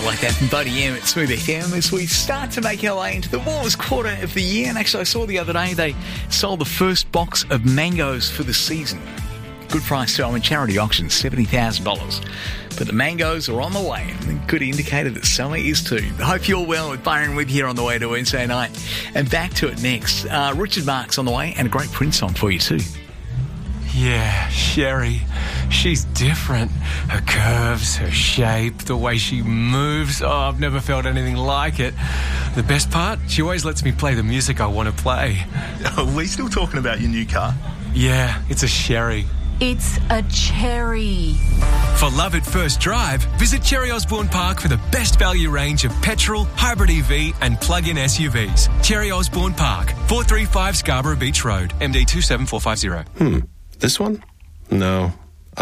like that from Buddy M at Smooth FM as we start to make our way into the warmest quarter of the year. And actually, I saw the other day they sold the first box of mangoes for the season. Good price too. I'm in charity auction, $70,000. But the mangoes are on the way, and a good indicator that summer is too. Hope you're well with Byron with here on the way to Wednesday night. And back to it next. Richard Marx on the way, and a great Prince song for you too. Yeah, Sherry. She's different. Her curves, her shape, the way she moves. Oh, I've never felt anything like it. The best part? She always lets me play the music I want to play. Are we still talking about your new car? Yeah, it's a Sherry. It's a cherry. For love at first drive, visit Cherry Osborne Park for the best value range of petrol, hybrid EV and plug-in SUVs. Cherry Osborne Park, 435 Scarborough Beach Road, MD 27450. This one? No.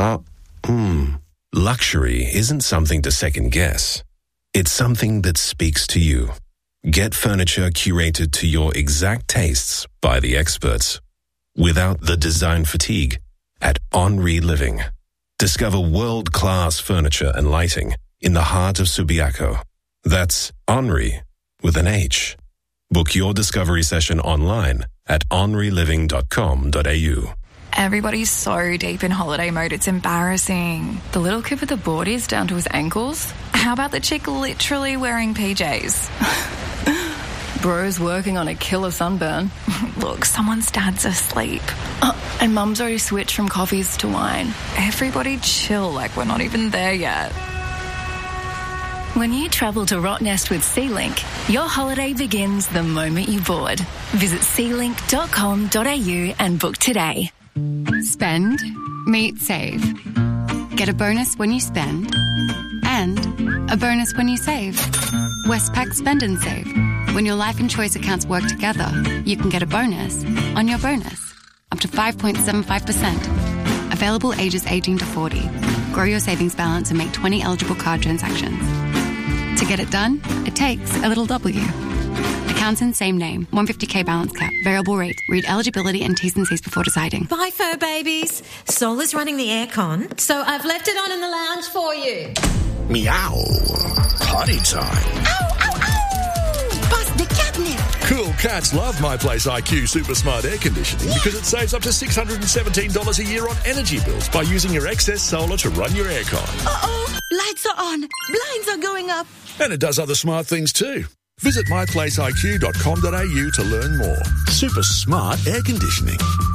Luxury isn't something to second guess. It's something that speaks to you. Get furniture curated to your exact tastes by the experts, without the design fatigue, at Henri Living. Discover world-class furniture and lighting in the heart of Subiaco. That's Henri with an H. Book your discovery session online at henriliving.com.au. Everybody's so deep in holiday mode, it's embarrassing. The little kid with the boardies down to his ankles? How about the chick literally wearing PJs? Bro's working on a killer sunburn. Look, someone's dad's asleep. And mum's already switched from coffees to wine. Everybody chill, like we're not even there yet. When you travel to Rottnest with SeaLink, your holiday begins the moment you board. Visit sealink.com.au and book today. Spend, meet, save. Get a bonus when you spend and a bonus when you save. Westpac Spend and Save. When your life and choice accounts work together, you can get a bonus on your bonus, up to 5.75%. Available ages 18 to 40. Grow your savings balance and make 20 eligible card transactions. To get it done, it takes a little W. Accounts in same name, 150k balance cap, variable rate. Read eligibility and T's and C's before deciding. Bye, fur babies. Sol is running the aircon, so I've left it on in the lounge for you. Meow. Potty time. Ow, ow, ow! Bust the catnip. Cool cats love My Place IQ Super Smart Air Conditioning because it saves up to $617 a year on energy bills by using your excess solar to run your aircon. Uh-oh, lights are on, blinds are going up. And it does other smart things too. Visit myplaceiq.com.au to learn more. Super smart air conditioning.